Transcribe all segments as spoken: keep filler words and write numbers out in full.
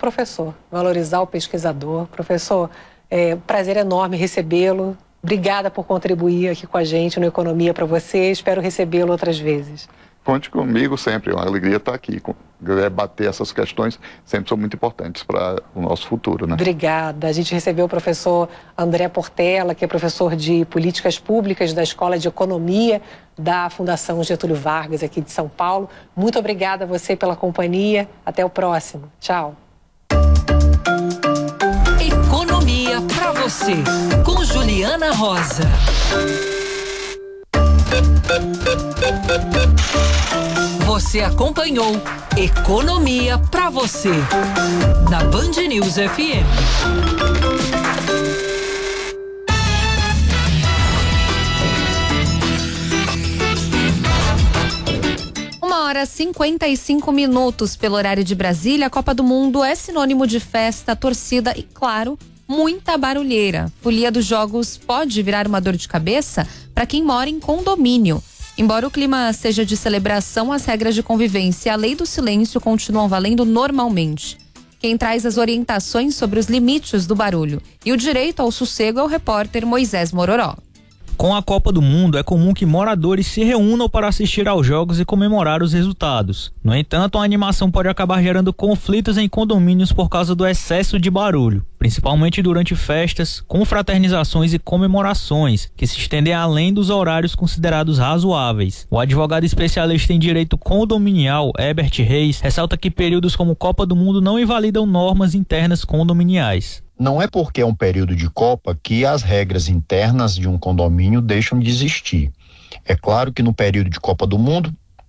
professor, valorizar o pesquisador. Professor, é um prazer enorme recebê-lo. Obrigada por contribuir aqui com a gente no Economia para você. Espero recebê-lo outras vezes. Conte comigo sempre, é uma alegria estar aqui. Debater essas questões sempre são muito importantes para o nosso futuro, né? Obrigada. A gente recebeu o professor André Portela, que é professor de Políticas Públicas da Escola de Economia da Fundação Getúlio Vargas, aqui de São Paulo. Muito obrigada a você pela companhia. Até o próximo. Tchau. Economia para você, com Juliana Rosa. Você acompanhou Economia para você na Band News F M. Uma hora e cinquenta e cinco minutos pelo horário de Brasília. A Copa do Mundo é sinônimo de festa, torcida e, claro, muita barulheira. Folia dos jogos pode virar uma dor de cabeça para quem mora em condomínio. Embora o clima seja de celebração, as regras de convivência e a lei do silêncio continuam valendo normalmente. Quem traz as orientações sobre os limites do barulho e o direito ao sossego é o repórter Moisés Mororó. Com a Copa do Mundo, é comum que moradores se reúnam para assistir aos jogos e comemorar os resultados. No entanto, a animação pode acabar gerando conflitos em condomínios por causa do excesso de barulho, principalmente durante festas, confraternizações e comemorações, que se estendem além dos horários considerados razoáveis. O advogado especialista em direito condominial, Herbert Reis, ressalta que períodos como Copa do Mundo não invalidam normas internas condominiais. Não é porque é um período de Copa que as regras internas de um condomínio deixam de existir. É claro que no período de Copa do Mundo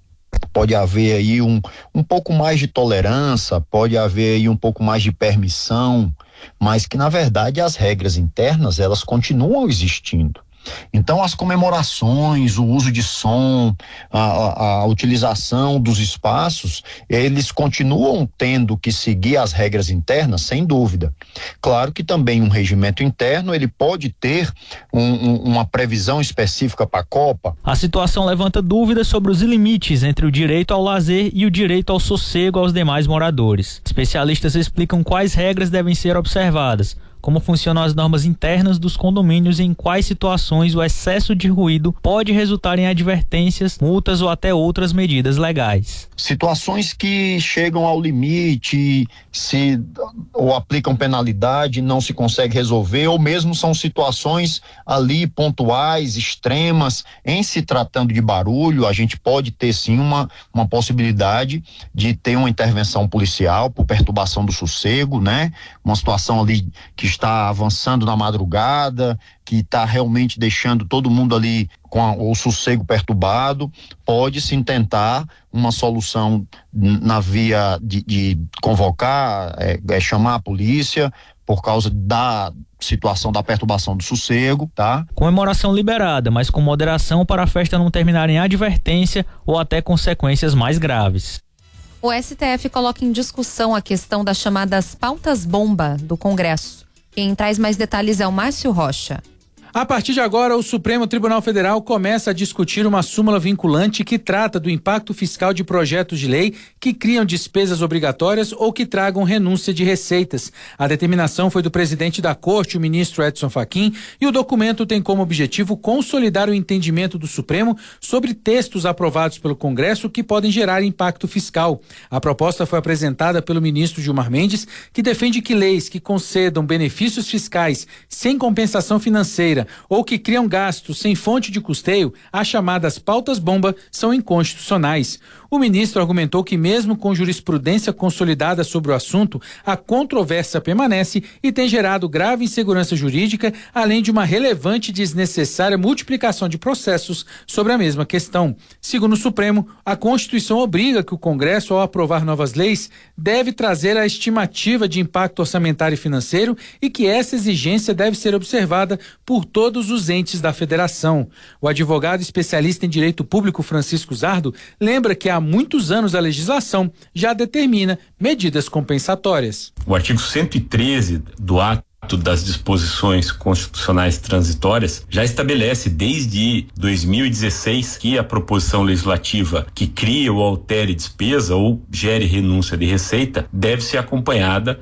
pode haver aí um, um pouco mais de tolerância, pode haver aí um pouco mais de permissão, mas que na verdade as regras internas elas continuam existindo. Então as comemorações, o uso de som, a, a, a utilização dos espaços, eles continuam tendo que seguir as regras internas, sem dúvida. Claro que também um regimento interno, ele pode ter um, um, uma previsão específica para a Copa. A situação levanta dúvidas sobre os limites entre o direito ao lazer e o direito ao sossego aos demais moradores. Especialistas explicam quais regras devem ser observadas, como funcionam as normas internas dos condomínios e em quais situações o excesso de ruído pode resultar em advertências, multas ou até outras medidas legais. Situações que chegam ao limite, se ou aplicam penalidade, não se consegue resolver, ou mesmo são situações ali pontuais, extremas. Em se tratando de barulho, a gente pode ter sim uma, uma possibilidade de ter uma intervenção policial por perturbação do sossego, né? Uma situação ali que está avançando na madrugada, que está realmente deixando todo mundo ali com a, o sossego perturbado, pode-se tentar uma solução na via de, de convocar, é, é, chamar a polícia por causa da situação da perturbação do sossego, tá? Comemoração liberada, mas com moderação para a festa não terminar em advertência ou até consequências mais graves. O S T F coloca em discussão a questão das chamadas pautas-bomba do Congresso. Quem traz mais detalhes é o Márcio Rocha. A partir de agora, o Supremo Tribunal Federal começa a discutir uma súmula vinculante que trata do impacto fiscal de projetos de lei que criam despesas obrigatórias ou que tragam renúncia de receitas. A determinação foi do presidente da Corte, o ministro Edson Fachin, e o documento tem como objetivo consolidar o entendimento do Supremo sobre textos aprovados pelo Congresso que podem gerar impacto fiscal. A proposta foi apresentada pelo ministro Gilmar Mendes, que defende que leis que concedam benefícios fiscais sem compensação financeira ou que criam gastos sem fonte de custeio, as chamadas pautas-bomba, são inconstitucionais. O ministro argumentou que mesmo com jurisprudência consolidada sobre o assunto, a controvérsia permanece e tem gerado grave insegurança jurídica, além de uma relevante e desnecessária multiplicação de processos sobre a mesma questão. Segundo o Supremo, a Constituição obriga que o Congresso, ao aprovar novas leis, deve trazer a estimativa de impacto orçamentário e financeiro e que essa exigência deve ser observada por todos os entes da federação. O advogado especialista em direito público Francisco Zardo lembra que há muitos anos a legislação já determina medidas compensatórias. O artigo cento e treze do ato das disposições constitucionais transitórias já estabelece desde dois mil e dezesseis que a proposição legislativa que cria ou altere despesa ou gere renúncia de receita deve ser acompanhada